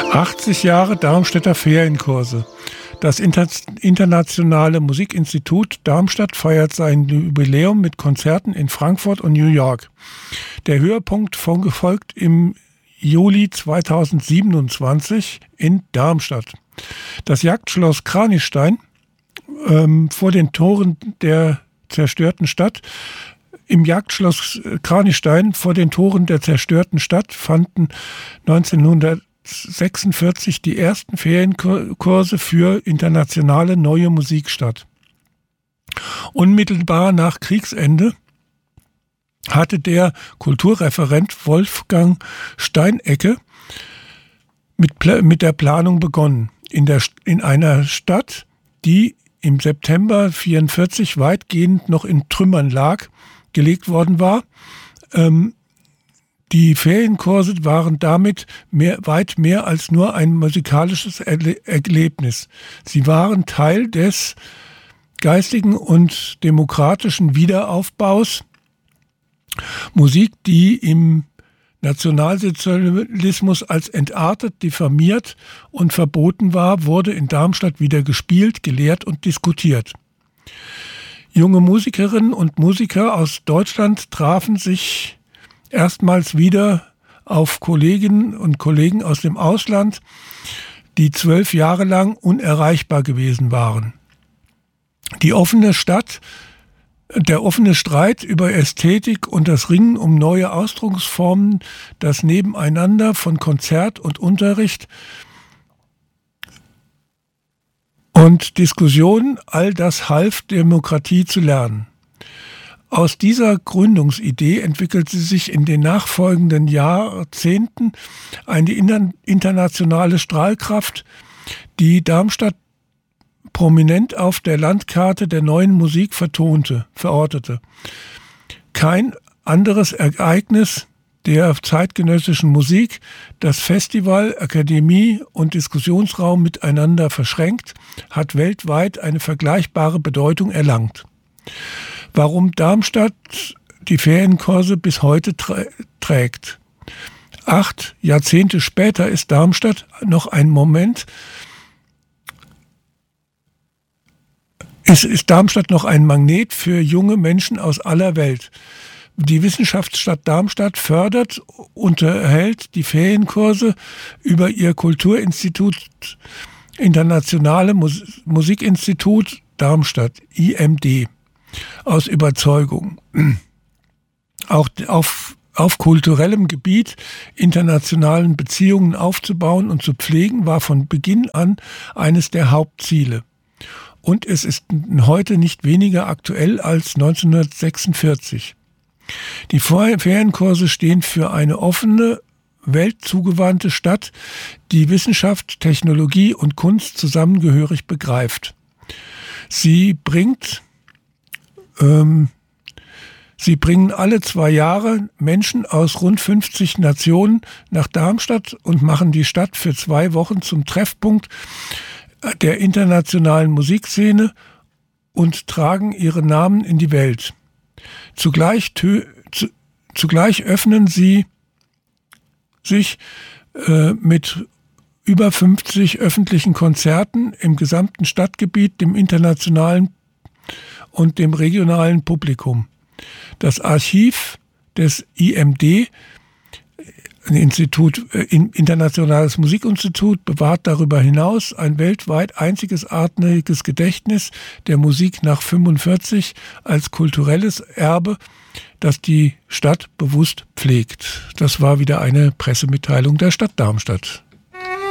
80 Jahre Darmstädter Ferienkurse. Das Internationale Musikinstitut Darmstadt feiert sein Jubiläum mit Konzerten in Frankfurt und New York. Der Höhepunkt folgt im Juli 2027 in Darmstadt. Das Jagdschloss Kranichstein vor den Toren der zerstörten Stadt. Im Jagdschloss Kranichstein vor den Toren der zerstörten Stadt fanden 1946 die ersten Ferienkurse für internationale neue Musik statt. Unmittelbar nach Kriegsende hatte der Kulturreferent Wolfgang Steinecke mit der Planung begonnen. In einer Stadt, die im September 1944 weitgehend noch in Trümmern gelegt worden war. Die Ferienkurse waren damit weit mehr als nur ein musikalisches Erlebnis. Sie waren Teil des geistigen und demokratischen Wiederaufbaus. Musik, die im Nationalsozialismus als entartet, diffamiert und verboten war, wurde in Darmstadt wieder gespielt, gelehrt und diskutiert. Junge Musikerinnen und Musiker aus Deutschland trafen sich erstmals wieder auf Kolleginnen und Kollegen aus dem Ausland, die 12 Jahre lang unerreichbar gewesen waren. Der offene Streit über Ästhetik und das Ringen um neue Ausdrucksformen, das Nebeneinander von Konzert und Unterricht und Diskussionen, all das half, Demokratie zu lernen. Aus dieser Gründungsidee entwickelte sich in den nachfolgenden Jahrzehnten eine internationale Strahlkraft, die Darmstadt prominent auf der Landkarte der neuen Musik verortete. Kein anderes Ereignis der zeitgenössischen Musik, das Festival, Akademie und Diskussionsraum miteinander verschränkt, hat weltweit eine vergleichbare Bedeutung erlangt. Warum Darmstadt die Ferienkurse bis heute trägt. 8 Jahrzehnte später ist Darmstadt noch ein Magnet für junge Menschen aus aller Welt. Die Wissenschaftsstadt Darmstadt fördert, unterhält die Ferienkurse über ihr Kulturinstitut Internationale Musikinstitut Darmstadt, IMD, aus Überzeugung. Auch auf kulturellem Gebiet internationalen Beziehungen aufzubauen und zu pflegen, war von Beginn an eines der Hauptziele. Und es ist heute nicht weniger aktuell als 1946. Die Ferienkurse stehen für eine offene, weltzugewandte Stadt, die Wissenschaft, Technologie und Kunst zusammengehörig begreift. Sie bringen alle 2 Jahre Menschen aus rund 50 Nationen nach Darmstadt und machen die Stadt für 2 Wochen zum Treffpunkt der internationalen Musikszene und tragen ihre Namen in die Welt. Zugleich öffnen sie sich mit über 50 öffentlichen Konzerten im gesamten Stadtgebiet, dem internationalen und dem regionalen Publikum. Das Archiv des IMD, Internationales Musikinstitut, bewahrt darüber hinaus ein weltweit einzigartiges Gedächtnis der Musik nach 1945 als kulturelles Erbe, das die Stadt bewusst pflegt. Das war wieder eine Pressemitteilung der Stadt Darmstadt.